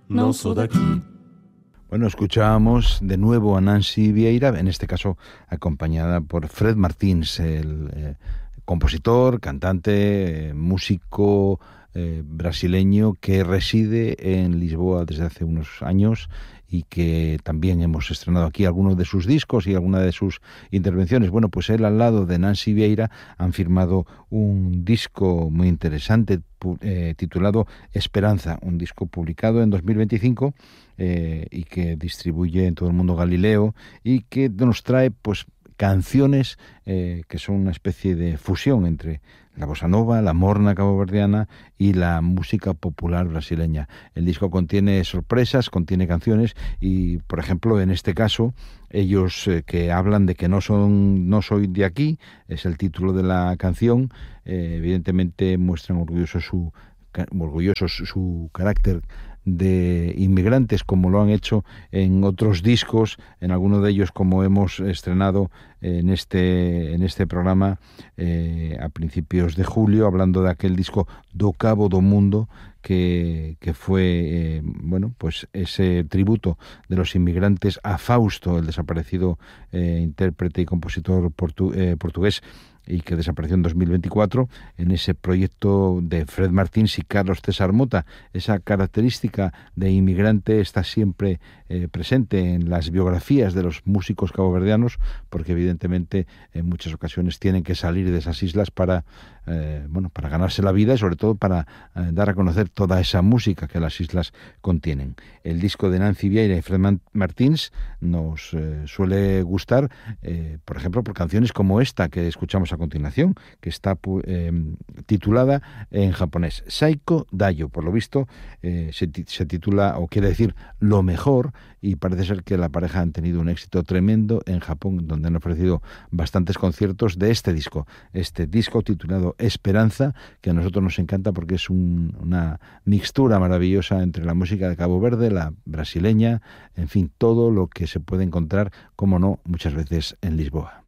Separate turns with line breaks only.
não sou daqui.
Bueno, escuchábamos de nuevo a Nancy Vieira, en este caso acompañada por Fred Martins, el compositor, cantante, músico brasileño que reside en Lisboa desde hace unos años y que también hemos estrenado aquí algunos de sus discos y alguna de sus intervenciones. Bueno, pues él al lado de Nancy Vieira han firmado un disco muy interesante titulado Esperanza, un disco publicado en 2025 y que distribuye en todo el mundo Galileo y que nos trae pues canciones que son una especie de fusión entre la bossa nova, la morna caboverdiana y la música popular brasileña. El disco contiene sorpresas, contiene canciones y, por ejemplo, en este caso, ellos que hablan de que no soy de aquí, es el título de la canción, evidentemente muestran orgullosos su carácter de inmigrantes, como lo han hecho en otros discos, en alguno de ellos como hemos estrenado en este programa a principios de julio, hablando de aquel disco Do Cabo do Mundo, que fue bueno, pues ese tributo de los inmigrantes a Fausto, el desaparecido intérprete y compositor portugués, y que desapareció en 2024, en ese proyecto de Fred Martins y Carlos César Mota. Esa característica de inmigrante está siempre presente en las biografías de los músicos caboverdianos, porque evidentemente en muchas ocasiones tienen que salir de esas islas para ganarse la vida y sobre todo para dar a conocer toda esa música que las islas contienen. El disco de Nancy Vieira y Fred Martins nos suele gustar, por ejemplo, por canciones como esta que escuchamos a continuación, que está titulada en japonés Saiko Dayo. Por lo visto se titula, o quiere decir lo mejor, y parece ser que la pareja han tenido un éxito tremendo en Japón, donde han ofrecido bastantes conciertos de este disco titulado Esperanza, que a nosotros nos encanta porque es una mixtura maravillosa entre la música de Cabo Verde, la brasileña, en fin, todo lo que se puede encontrar, como no, muchas veces en Lisboa.